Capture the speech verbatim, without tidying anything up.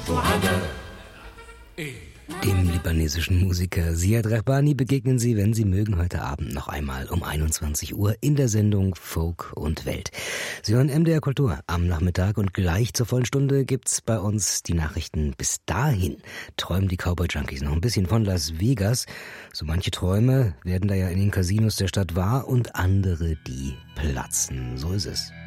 Dem libanesischen Musiker Ziad Rahbani begegnen Sie, wenn Sie mögen, heute Abend noch einmal um einundzwanzig Uhr in der Sendung Folk und Welt. Sie hören M D R Kultur am Nachmittag und gleich zur vollen Stunde gibt's bei uns die Nachrichten. Bis dahin träumen die Cowboy Junkies noch ein bisschen von Las Vegas. So manche Träume werden da ja in den Casinos der Stadt wahr und andere, die platzen. So ist es.